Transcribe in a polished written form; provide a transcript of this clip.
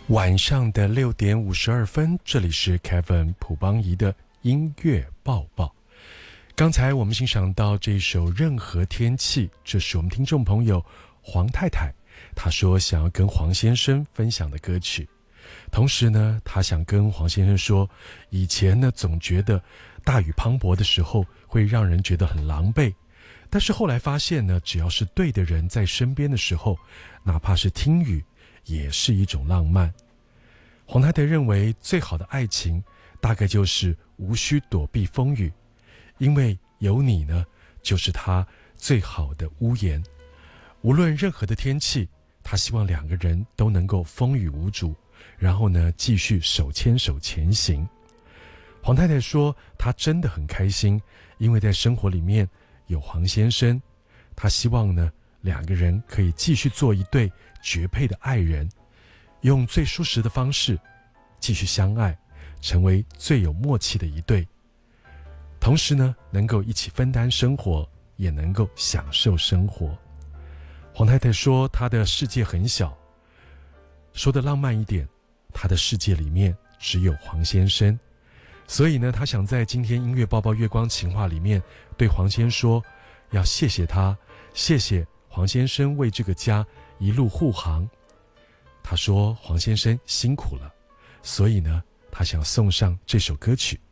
晚上的6:52，这里是 Kevin 朴邦仪的音乐报报。刚才我们欣赏到这首《任何天气》，这是我们听众朋友黄太太，她说想要跟黄先生分享的歌曲。同时呢，她想跟黄先生说，以前呢总觉得大雨磅礴的时候会让人觉得很狼狈，但是后来发现呢，只要是对的人在身边的时候，哪怕是听雨也是一种浪漫。黄太太认为最好的爱情大概就是无需躲避风雨，因为有你呢，就是她最好的屋檐。无论任何的天气，她希望两个人都能够风雨无阻，然后呢继续手牵手前行。黄太太说她真的很开心，因为在生活里面有黄先生，她希望呢两个人可以继续做一对绝配的爱人，用最舒适的方式继续相爱，成为最有默契的一对。同时呢，能够一起分担生活，也能够享受生活。黄太太说她的世界很小，说的浪漫一点，她的世界里面只有黄先生。所以呢，她想在今天音乐报报月光情话里面对黄先生说，要谢谢他，谢谢黄先生为这个家一路护航。他说黄先生辛苦了，所以呢他想送上这首歌曲。